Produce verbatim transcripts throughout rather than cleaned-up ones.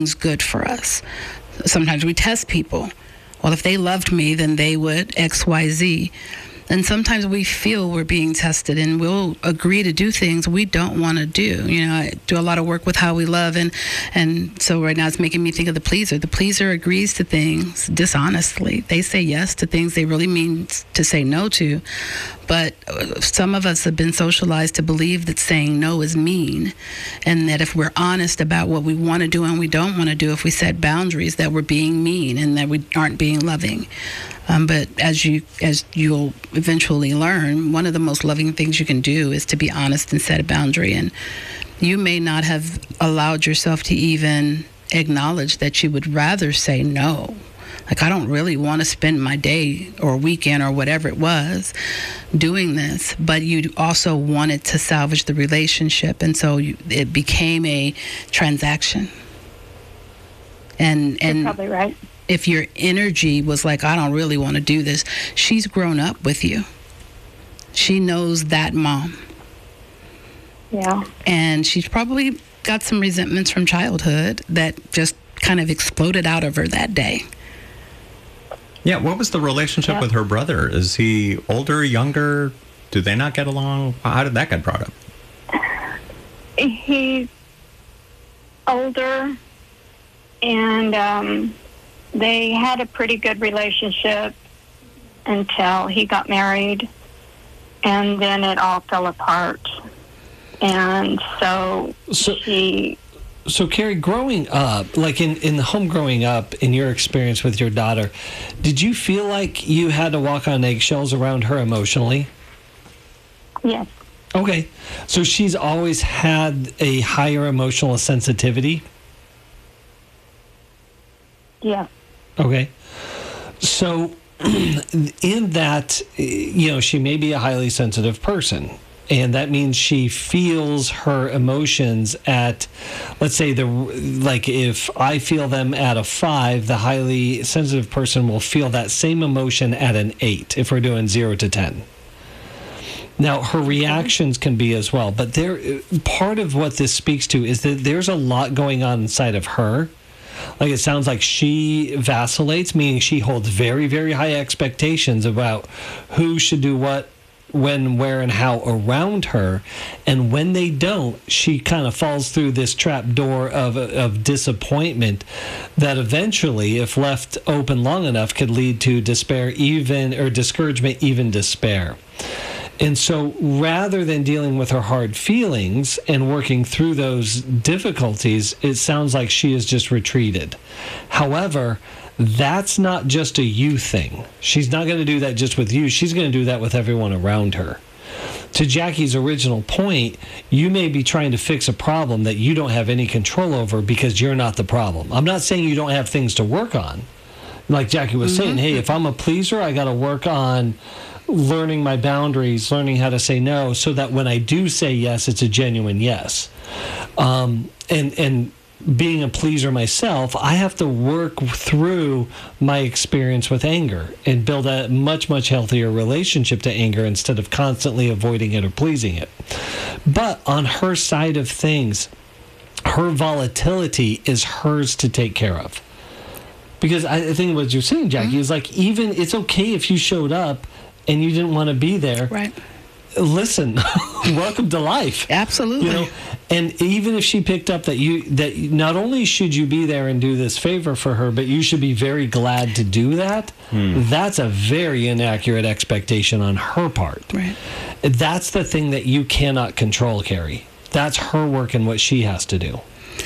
it's good for us. Sometimes we test people. Well, if they loved me, then they would X, Y, Z. And sometimes we feel we're being tested, and we'll agree to do things we don't want to do. You know, I do a lot of work with how we love, and and so right now it's making me think of the pleaser. The pleaser agrees to things dishonestly. They say yes to things they really mean to say no to. But some of us have been socialized to believe that saying no is mean, and that if we're honest about what we want to do and we don't want to do, if we set boundaries, that we're being mean and that we aren't being loving. Um, but as you as you'll eventually learn, one of the most loving things you can do is to be honest and set a boundary. And you may not have allowed yourself to even acknowledge that you would rather say no. Like, I don't really want to spend my day or weekend or whatever it was doing this, but you also wanted to salvage the relationship, and so you, it became a transaction. And and You're probably right. If your energy was like, I don't really want to do this, she's grown up with you. She knows that mom. Yeah. And she's probably got some resentments from childhood that just kind of exploded out of her that day. Yeah, what was the relationship Yeah. with her brother? Is he older, younger? Do they not get along? How did that get brought up? He's older, and um, they had a pretty good relationship until he got married, and then it all fell apart. And so, So- she... So, Carrie, growing up, like in, in the home growing up, in your experience with your daughter, did you feel like you had to walk on eggshells around her emotionally? Yes. Okay. So she's always had a higher emotional sensitivity? Yes. Okay. So in that, you know, she may be a highly sensitive person. And that means she feels her emotions at, let's say, the like if I feel them at a five, the highly sensitive person will feel that same emotion at an eight if we're doing zero to ten. Now, her reactions can be as well. But there, part of what this speaks to is that there's a lot going on inside of her. Like, it sounds like she vacillates, meaning she holds very, very high expectations about who should do what, when, where, and how around her. And when they don't, she kind of falls through this trap door of, of disappointment that eventually, if left open long enough, could lead to despair, even, or discouragement, even despair. And so rather than dealing with her hard feelings and working through those difficulties, it sounds like she has just retreated. However, that's not just a you thing. She's not going to do that just with you. She's going to do that with everyone around her. To Jackie's original point, you may be trying to fix a problem that you don't have any control over because you're not the problem. I'm not saying you don't have things to work on. Like Jackie was mm-hmm. saying, hey, if I'm a pleaser, I got to work on learning my boundaries, learning how to say no, so that when I do say yes, it's a genuine yes. Um, and and being a pleaser myself, I have to work through my experience with anger and build a much, much healthier relationship to anger instead of constantly avoiding it or pleasing it. But on her side of things, her volatility is hers to take care of. Because I think what you're saying, Jackie, mm-hmm. is like, even it's okay if you showed up and you didn't want to be there. Right. Listen, welcome to life. Absolutely. You know, and even if she picked up that you that not only should you be there and do this favor for her, but you should be very glad to do that. Hmm. That's a very inaccurate expectation on her part. Right. That's the thing that you cannot control, Carrie. That's her work and what she has to do.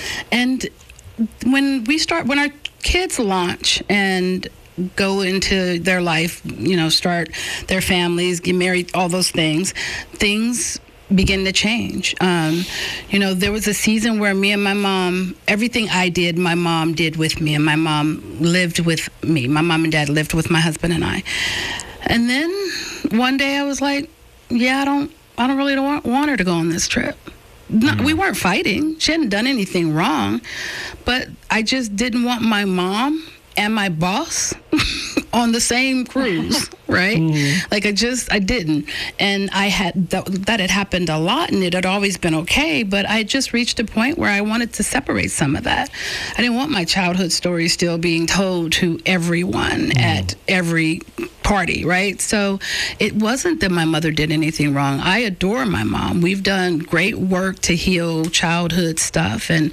And when we start, when our kids launch and go into their life, you know, start their families, get married, all those things, things begin to change. Um, you know, there was a season where me and my mom, everything I did, my mom did with me, and my mom lived with me. My mom and dad lived with my husband and I. And then one day I was like, yeah, I don't, I don't really want, want her to go on this trip. No, mm-hmm. We weren't fighting. She hadn't done anything wrong, but I just didn't want my mom and my boss on the same cruise, right? Mm-hmm. Like I just, I didn't. And I had, that, that had happened a lot and it had always been okay, but I just reached a point where I wanted to separate some of that. I didn't want my childhood story still being told to everyone mm-hmm. at every party, right? So it wasn't that my mother did anything wrong. I adore my mom. We've done great work to heal childhood stuff and,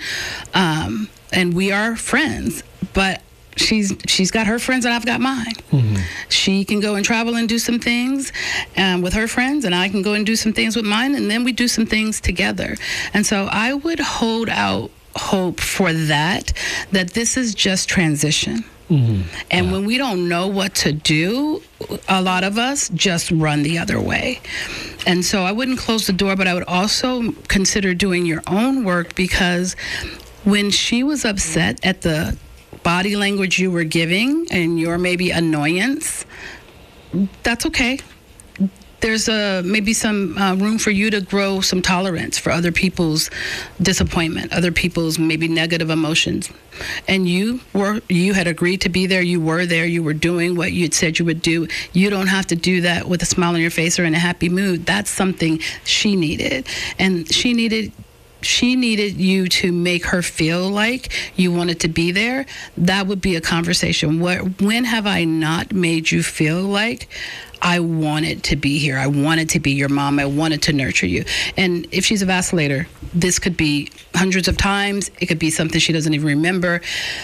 um, and we are friends, but She's she's got her friends and I've got mine. Mm-hmm. She can go and travel and do some things um, with her friends, and I can go and do some things with mine, and then we do some things together. And so I would hold out hope for that, that this is just transition. Mm-hmm. And yeah. when we don't know what to do, a lot of us just run the other way. And so I wouldn't close the door, but I would also consider doing your own work, because when she was upset at the body language you were giving and your maybe annoyance, that's okay. There's a, maybe some uh, room for you to grow some tolerance for other people's disappointment, other people's maybe negative emotions. And you were, you had agreed to be there. You were there. You were doing what you had said you would do. You don't have to do that with a smile on your face or in a happy mood. That's something she needed. And she needed She needed you to make her feel like you wanted to be there. That would be a conversation. What, when have I not made you feel like I wanted to be here? I wanted to be your mom. I wanted to nurture you. And if she's a vacillator, this could be hundreds of times. It could be something she doesn't even remember.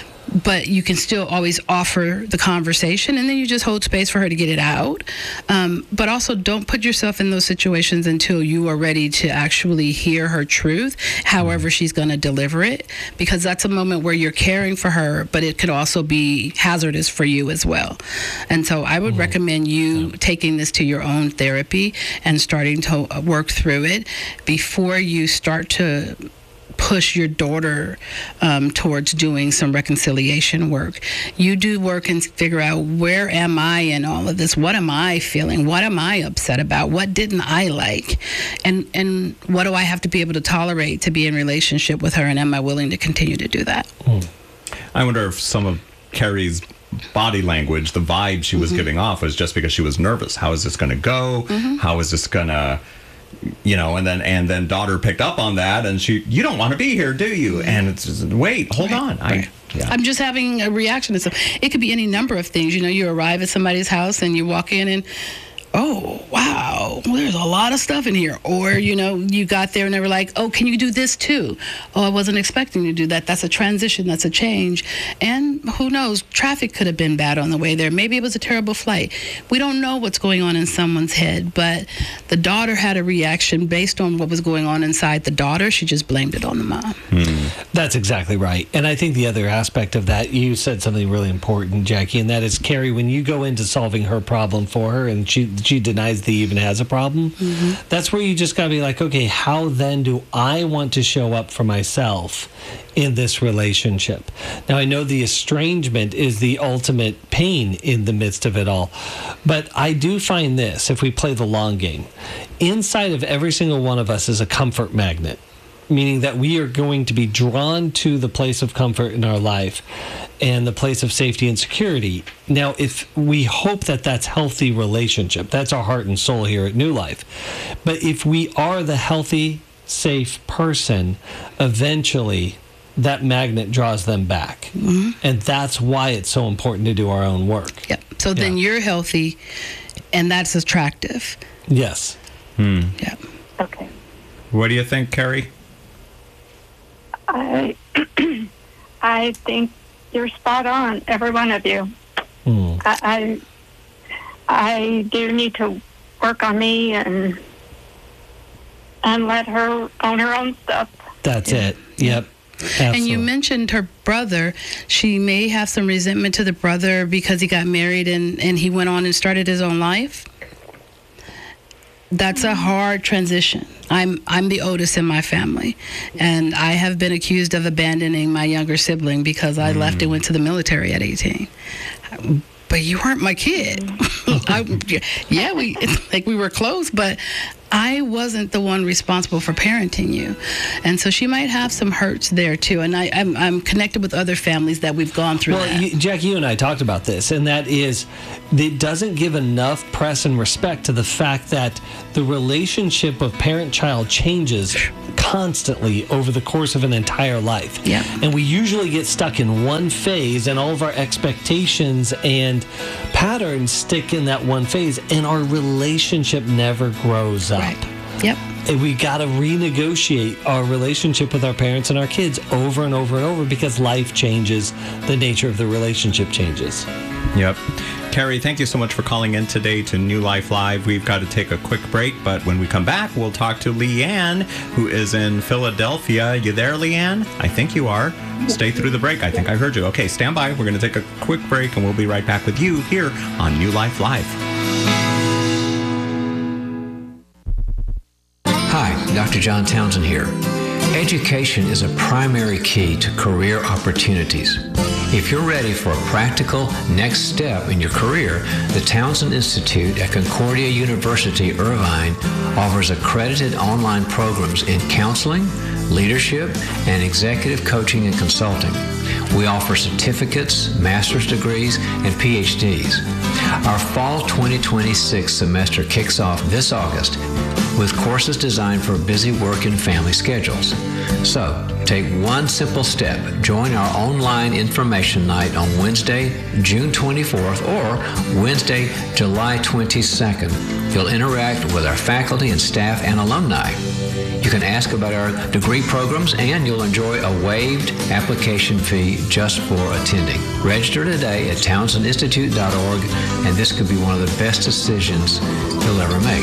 But you can still always offer the conversation, and then you just hold space for her to get it out. Um, but also don't put yourself in those situations until you are ready to actually hear her truth, however she's going to deliver it, because that's a moment where you're caring for her, but it could also be hazardous for you as well. And so I would mm-hmm. recommend you taking this to your own therapy and starting to work through it before you start to push your daughter um, towards doing some reconciliation work. You do work and figure out, where am I in all of this? What am I feeling? What am I upset about? What didn't I like? And and what do I have to be able to tolerate to be in relationship with her? And am I willing to continue to do that? Mm. I wonder if some of Carrie's body language, the vibe she was mm-hmm. giving off, was just because she was nervous. How is this going to go? Mm-hmm. How is this going to... You know, and then and then daughter picked up on that, and she, you don't want to be here, do you? And it's just, wait, hold right, on. Right. I, yeah. I'm just having a reaction to something. It could be any number of things. You know, you arrive at somebody's house and you walk in and, oh, wow, well, there's a lot of stuff in here. Or, you know, you got there and they were like, oh, can you do this too? Oh, I wasn't expecting you to do that. That's a transition. That's a change. And who knows, traffic could have been bad on the way there. Maybe it was a terrible flight. We don't know what's going on in someone's head, but the daughter had a reaction based on what was going on inside the daughter. She just blamed it on the mom. Hmm. That's exactly right. And I think the other aspect of that, you said something really important, Jackie, and that is, Carrie, when you go into solving her problem for her and she she denies that he even has a problem, mm-hmm. that's where you just got to be like, okay, how then do I want to show up for myself in this relationship? Now, I know the estrangement is the ultimate pain in the midst of it all, but I do find this, if we play the long game, inside of every single one of us is a comfort magnet, meaning that we are going to be drawn to the place of comfort in our life and the place of safety and security. Now, if we hope that that's healthy relationship, that's our heart and soul here at New Life. But if we are the healthy, safe person, eventually that magnet draws them back. Mm-hmm. And that's why it's so important to do our own work. Yep. So then yeah. you're healthy, and that's attractive. Yes. Hmm. Yeah. Okay. What do you think, Carrie? I I think you're spot on, every one of you. Mm. I, I I do need to work on me and and let her own her own stuff. That's yeah. it. Yep. Absolutely. And you mentioned her brother. She may have some resentment to the brother because he got married and, and he went on and started his own life. That's a hard transition. I'm I'm the oldest in my family, and I have been accused of abandoning my younger sibling because I mm. left and went to the military at eighteen. But you weren't my kid. I, yeah, we like we were close, but I wasn't the one responsible for parenting you. And so she might have some hurts there too. And I, I'm, I'm connected with other families that we've gone through well, that. You, Jack, you and I talked about this, and that is, it doesn't give enough press and respect to the fact that the relationship of parent-child changes constantly over the course of an entire life. Yeah. And we usually get stuck in one phase, and all of our expectations and patterns stick in that one phase, and our relationship never grows up. Right. Yep. And we got to renegotiate our relationship with our parents and our kids over and over and over, because life changes, the nature of the relationship changes. Yep. Carrie, thank you so much for calling in today to New Life Live. We've got to take a quick break, but when we come back, we'll talk to Leanne, who is in Philadelphia. You there, Leanne? I think you are. Stay through the break. I think I heard you. Okay, stand by. We're going to take a quick break, and we'll be right back with you here on New Life Live. Hi, Doctor John Townsend here. Education is a primary key to career opportunities. If you're ready for a practical next step in your career, the Townsend Institute at Concordia University, Irvine offers accredited online programs in counseling, leadership, and executive coaching and consulting. We offer certificates, master's degrees, and P H Ds. Our fall twenty twenty-six semester kicks off this August with courses designed for busy work and family schedules. So, take one simple step. Join our online information night on Wednesday, June twenty-fourth, or Wednesday, July twenty-second. You'll interact with our faculty and staff and alumni. You can ask about our degree programs, and you'll enjoy a waived application fee just for attending. Register today at townsend institute dot org, and this could be one of the best decisions you'll ever make.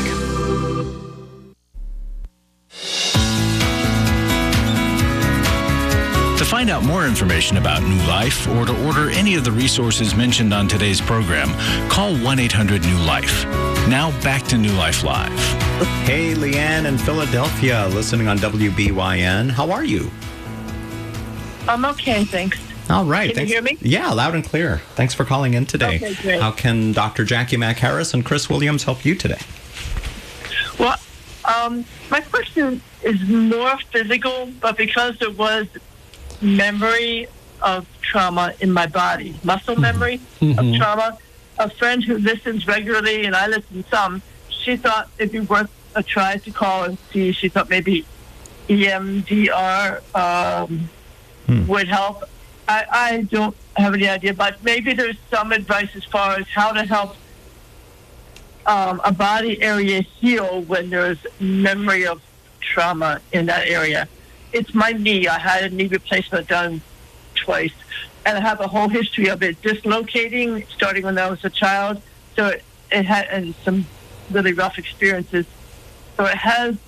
To find out more information about New Life or to order any of the resources mentioned on today's program, call one eight hundred new life. Now back to New Life Live. Hey, Leanne in Philadelphia, listening on W B Y N. How are you? I'm okay, thanks. All right. Can thanks. you hear me? Yeah, loud and clear. Thanks for calling in today. Okay, great. How can Doctor Jackie Mack Harris and Chris Williams help you today? Well, um, my question is more physical, but because there was memory of trauma in my body, muscle memory Mm-hmm. of trauma, a friend who listens regularly, and I listen some, she thought it'd be worth a try to call and see. She thought maybe E M D R um, Hmm. would help. I, I don't have any idea, but maybe there's some advice as far as how to help um, a body area heal when there's memory of trauma in that area. It's my knee. I had a knee replacement done twice, and I have a whole history of it dislocating starting when I was a child. So it, it had and some really rough experiences. So it has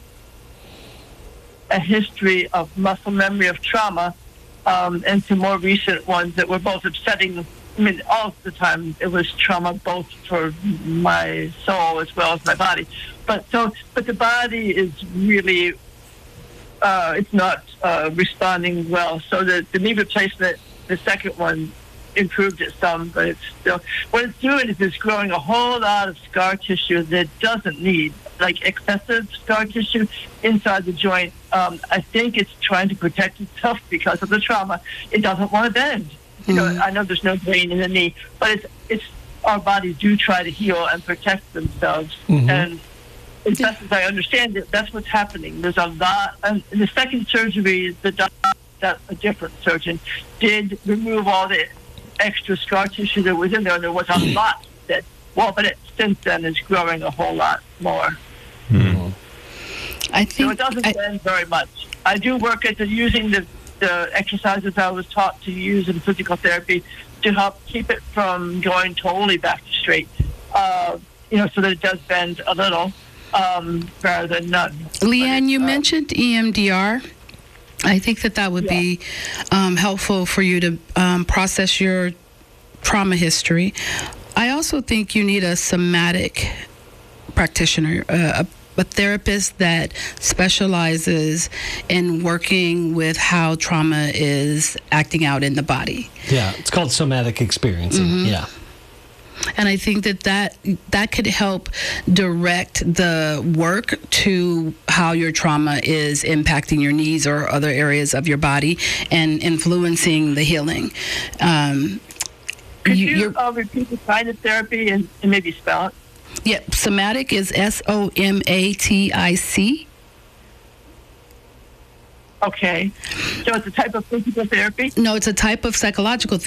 a history of muscle memory of trauma, um, and some more recent ones that were both upsetting. I mean, all the time it was trauma, both for my soul as well as my body. But so, but the body is really, uh, it's not uh, responding well. So the, the knee replacement, the second one, improved it some, but it's still, what it's doing is it's growing a whole lot of scar tissue that it doesn't need, like excessive scar tissue inside the joint. Um, I think it's trying to protect itself because of the trauma. It doesn't want to bend. You know, I know there's no vein in the knee, but it's it's our bodies do try to heal and protect themselves. Mhm. And as best as I understand it, that's what's happening. There's a lot. And in the second surgery, the doctor, that a different surgeon, did remove all the extra scar tissue that was in there, and there was a lot that. Well, but it since then is growing a whole lot more. Hmm. I So think it doesn't I- bend very much. I do work at the using the, the exercises I was taught to use in physical therapy to help keep it from going totally back to straight. Uh, you know, so that it does bend a little um, rather than none. Leanne, But you it's, uh, mentioned E M D R. I think that that would Yeah. be um, helpful for you to um, process your trauma history. I also think you need a somatic practitioner, uh, a, a therapist that specializes in working with how trauma is acting out in the body. Yeah, it's called somatic experiencing. Mm-hmm. Yeah. And I think that, that that could help direct the work to how your trauma is impacting your knees or other areas of your body and influencing the healing. Um, Could you, you, you're- uh, repeat the kind of therapy and, and maybe spell it? Yep, somatic is S O M A T I C. Okay. So it's a type of physical therapy? No, it's a type of psychological